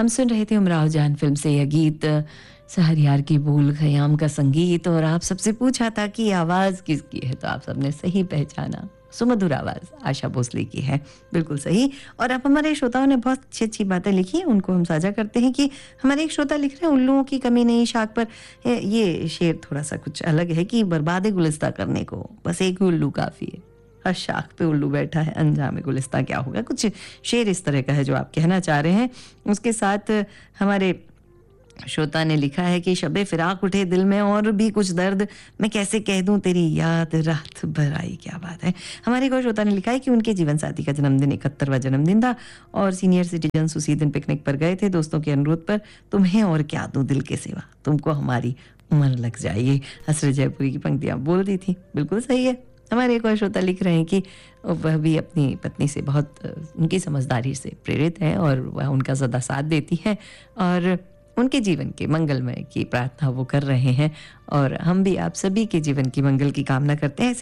हम सुन रहे थे उमराव जान फिल्म से यह गीत, शहरयार की भूल खयाम का संगीत। और आप सबसे पूछा था कि आवाज़ किसकी है, तो आप सबने सही पहचाना, सुमधुर आवाज़ आशा भोसले की है, बिल्कुल सही। और अब हमारे श्रोताओं ने बहुत अच्छी अच्छी बातें लिखी हैं, उनको हम साझा करते हैं कि हमारे एक श्रोता लिख रहे हैं, उल्लुओं की कमी नहीं शाख पर। ये शेर थोड़ा सा कुछ अलग है कि बर्बाद गुलिस्ता करने को बस एक ही उल्लू काफ़ी है, हर शाख पे उल्लू बैठा है, अंजाम गुलिस्ता क्या होगा। कुछ शेर इस तरह का है जो आप कहना चाह रहे हैं। उसके साथ हमारे श्रोता ने लिखा है कि शबे फिराक उठे दिल में और भी कुछ दर्द, मैं कैसे कह दूं तेरी याद रात भर आई। क्या बात है। हमारे एक और श्रोता ने लिखा है कि उनके जीवन साथी का जन्मदिन 71वां जन्मदिन था और सीनियर सिटीजन उसी दिन पिकनिक पर गए थे दोस्तों के अनुरोध पर। तुम्हें और क्या दूं दिल के सिवा, तुमको हमारी उम्र लग जाएगी। हसरत जयपुरी की पंक्तियां बोल दी थी, बिल्कुल सही है। हमारे एक और श्रोता लिख रहे हैं कि वह भी अपनी पत्नी से बहुत उनकी समझदारी से प्रेरित है और वह उनका सदा साथ देती है और उनके जीवन के मंगलमय की प्रार्थना वो कर रहे हैं। और हम भी आप सभी के जीवन की मंगल की कामना करते हैं।